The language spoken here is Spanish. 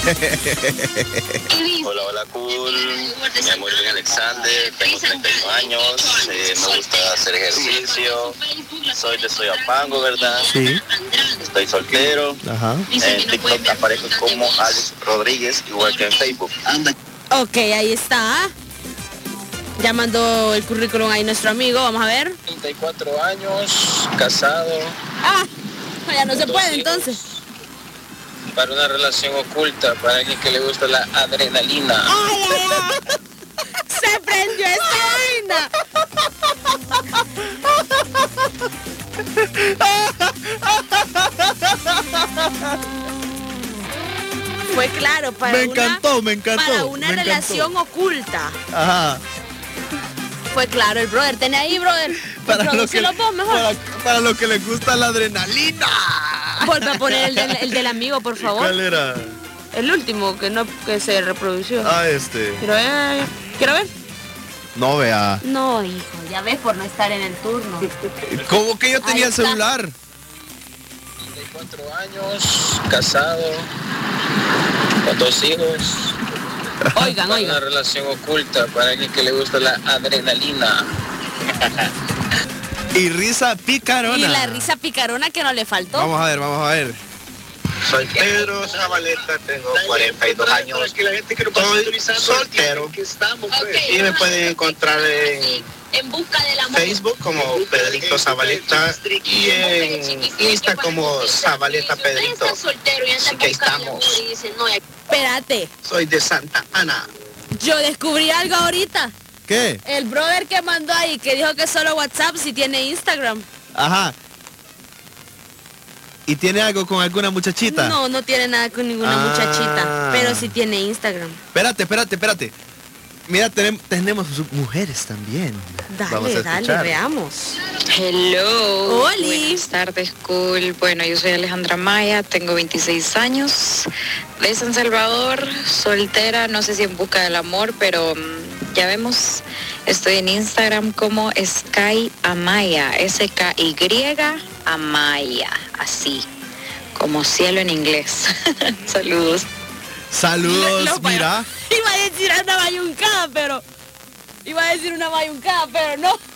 Hola, hola, cool. Me llamo Irving Alexander, tengo 31 años, me gusta hacer ejercicio, soy de Soyapango, ¿verdad? Sí. Estoy soltero. Ajá. En TikTok aparezco como Alex Rodríguez, igual que en Facebook. Ok, ahí está. Ya mandó el currículum ahí nuestro amigo, vamos a ver. 34 años, casado. Ah, ya no se dos puede hijos. entonces. Para una relación oculta, para alguien que le gusta la adrenalina. ¡Ay, ay, ay! ¡Se prendió esta vaina! Fue claro, para Me encantó. Para una relación oculta. Ajá. Fue claro, el brother. Ten ahí, brother. Para lo que, Vos mejor. para lo que le gusta la adrenalina. Vuelve a poner el del amigo, por favor. ¿Cuál era? El último que se reprodució. Quiero ver. No, vea. No, hijo, ya ves por no estar en el turno. ¿Cómo que yo tenía Ahí está. celular? 34 años, casado, con 2 hijos. Oigan. Una relación oculta para alguien que le gusta la adrenalina. Y risa picarona. Y la risa picarona que no le faltó. Vamos a ver. Soy Pedro Zabaleta, tengo 42 años. Estoy soltero. Y me pueden encontrar en busca del amor. Facebook como Pedrito Zabaleta y en Insta como Zabaleta Pedrito. Así que ahí estamos. Espérate, Soy de Santa Ana. yo descubrí algo ahorita. ¿Qué? El brother que mandó ahí, que dijo que solo WhatsApp si tiene Instagram. Ajá. ¿Y tiene algo con alguna muchachita? No tiene nada con ninguna muchachita, pero sí tiene Instagram. Espérate. Mira, tenemos mujeres también. Vamos a Dale, escuchar. veamos. Hello. Oli. Buenas tardes, cool. Bueno, yo soy Alejandra Maya, tengo 26 años, de San Salvador, soltera, no sé si en busca del amor, pero ya vemos, estoy en Instagram como Sky Amaya, SKY Amaya, así, como cielo en inglés. Saludos. Saludos, mira. Iba a decir una mayuncada, pero no.